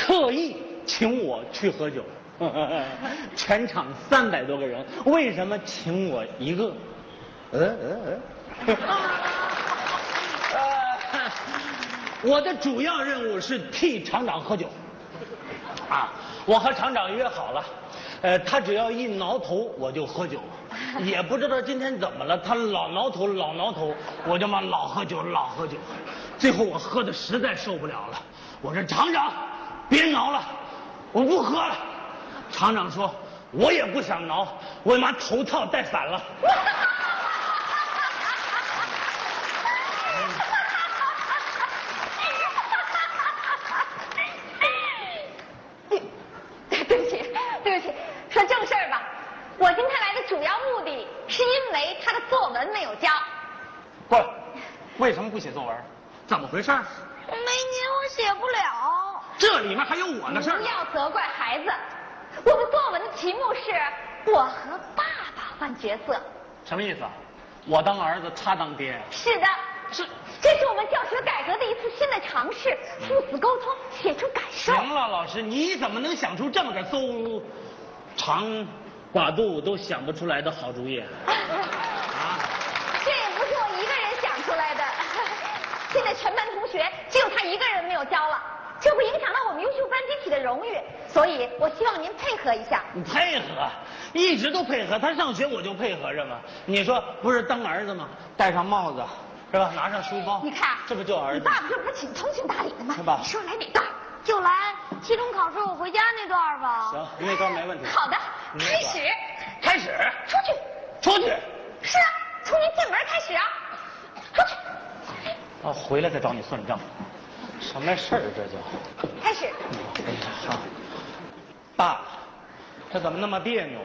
特意请我去喝酒，全场300多个人，为什么请我一个？我的主要任务是替厂长喝酒，啊，我和厂长约好了，他只要一挠头我就喝酒，也不知道今天怎么了，他老挠头，我就嘛老喝酒，最后我喝的实在受不了了，我说厂长，别挠了，我不喝了。厂长说，我也不想挠，我把头套戴反了。 对不起，说正事儿吧。我今天来的主要目的是因为他的作文没有交。 过来，为什么不写作文？怎么回事？ 没您我写不了。 这里面还有我的事儿。 不要责怪孩子，我的作文的题目是我和爸爸换角色。 什么意思啊？我当儿子，他当爹。 是的，这是我们教学改革的一次新的尝试，父子沟通，写出感受。 行了，老师，你怎么能想出这么个馊长寡肚都想不出来的好主意啊？ 这也不是我一个人想出来的，现在全班同学只有他一个人没有交了，这会影响到我们优秀班集体的荣誉，所以我希望您配合一下。 你配合，一直都配合，他上学我就配合着嘛。你说不是当儿子吗？戴上帽子是吧？拿上书包， 你看， 这不就儿子？ 你爸爸这不是挺通情达理的吗？ 是吧？ 你说来哪段？就来期中考试我回家那段吧。 行，那段没问题。 好的，开始。 开始。 出去。是啊，从您进门开始啊。出去。 哦，回来再找你算账。什么事儿这就？ 开始。 哎呀，好。爸，这怎么那么别扭？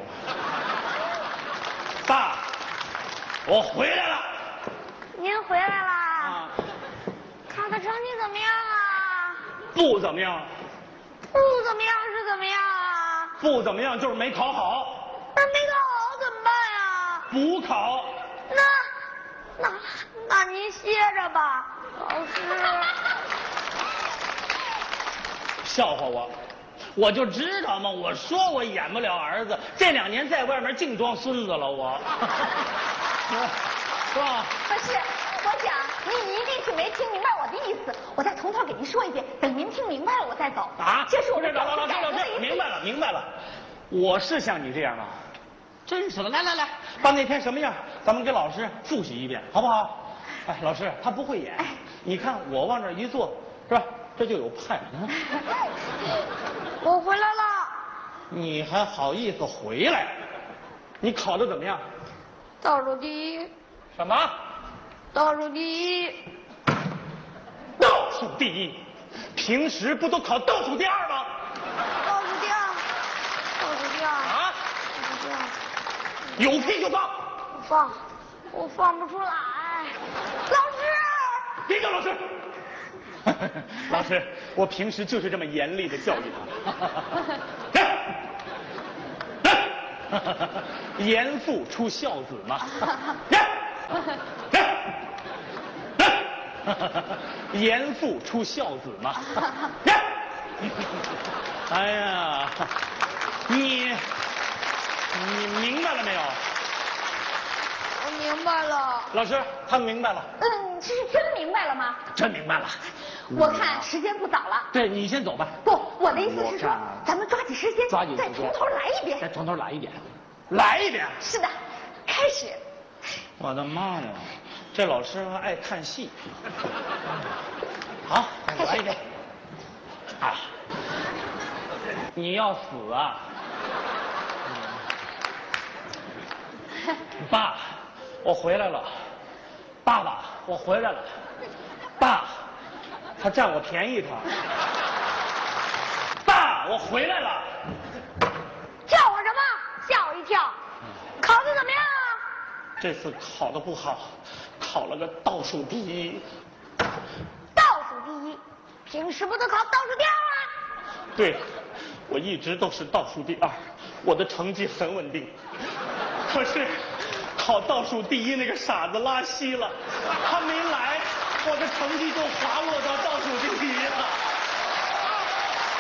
爸，我回来了。 您回来啦？ 啊。 考的成绩怎么样啊？ 不怎么样。 不怎么样是怎么样啊？ 不怎么样就是没考好。 那没考好怎么办呀？ 补考。 那您歇着吧，老师。 笑话我，我就知道嘛！我说我演不了儿子，这2年在外面净装孙子了，我。是吧？ 不是，我想您一定是没听明白我的意思，我再从头给您说一遍，等您听明白了我再走。 啊？ 这是我们老师，明白了。我是像你这样啊，真是的。来，把那天什么样，咱们给老师复习一遍，好不好？哎，老师他不会演，你看我往这一坐，是吧？这就有派。 我回来了。 你还好意思回来？你考得怎么样？ 倒数第一。 什么？ 倒数第一。 倒数第一？平时不都考倒数第2吗？ 倒数第2。 啊？ 倒数第2。 有屁就放。 我放不出来。老师。 别叫老师。老师，我平时就是这么严厉的教育他。严父出孝子嘛。严父出孝子嘛。哎呀，你明白了没有？ 我明白了。 老师，他们明白了。 这是真明白了吗？ 真明白了。 我看时间不早了。 对，你先走吧。 不，我的意思是说，咱们抓紧时间，再从头来一遍。 再从头来一遍。来一遍。 是的，开始。 我的妈呀，这老师还爱看戏。好，来一遍。啊，你要死啊！爸，我回来了。爸爸，我回来了。爸，他占我便宜他。爸，我回来了。 叫我什么？吓我一跳。考得怎么样啊？ 这次考得不好，考了个倒数第1。 倒数第1，平时不都考倒数第2吗？ 对，我一直都是倒数第2，我的成绩很稳定。可是考倒数第1那个傻子拉稀了，他没来，我的成绩就滑落到倒数第1了。